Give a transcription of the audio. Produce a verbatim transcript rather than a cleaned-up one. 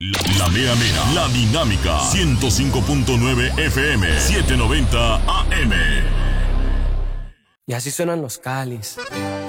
La, la mera mera, la dinámica, ciento cinco punto nueve F M, setecientos noventa A M. Y así suenan los Cáliz.